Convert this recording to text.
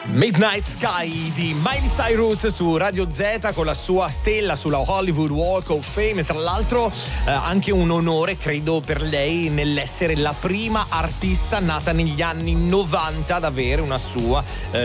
Midnight Sky di Miley Cyrus su Radio Z con la sua stella sulla Hollywood Walk of Fame, e tra l'altro anche un onore credo per lei nell'essere la prima artista nata negli anni 90 ad avere una sua